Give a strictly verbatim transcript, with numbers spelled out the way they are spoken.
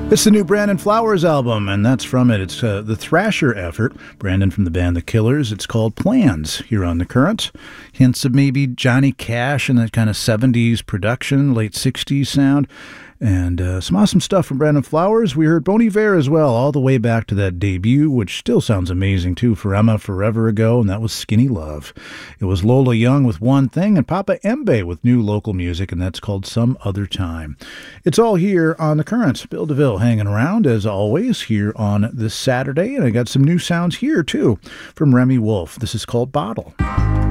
It's the new Brandon Flowers album, and that's from it. It's uh, the Thrasher effort. Brandon from the band The Killers. It's called Plans here on The Current. Hints of maybe Johnny Cash and that kind of seventies production, late sixties sound. And uh, some awesome stuff from Brandon Flowers. We heard Bon Iver as well, all the way back to that debut, which still sounds amazing too, for Emma forever ago, and that was Skinny Love. It was Lola Young with One Thing, and Papa Embe with new local music, and that's called Some Other Time. It's all here on The Current. Bill DeVille hanging around, as always, here on this Saturday, and I got some new sounds here too from Remy Wolf. This is called Bottle.